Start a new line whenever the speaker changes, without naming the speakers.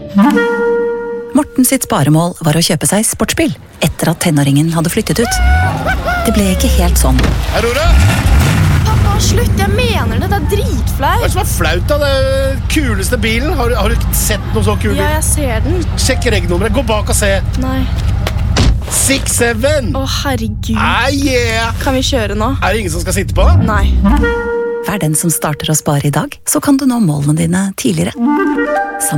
Morten sitt sparemål var å kjøpe seg sportsbil etter at tenåringen hadde flyttet ut. Det ble ikke helt sånn.
Aurora!
Pappa, slutt, jeg mener det, det er dritflaut.
Hva er det som er flaut da? Det er den kuleste bilen. Har du ikke sett noe så kul bil?
Ja, jeg ser den.
Sjekk regnummeret, gå bak og se.
Nei.
6-7!
Å, herregud.
Yeah!
Kan vi kjøre nå?
Er det ingen som skal sitte på?
Nei.
Vær den som starter å spare i dag, så kan du nå målene dine tidligere.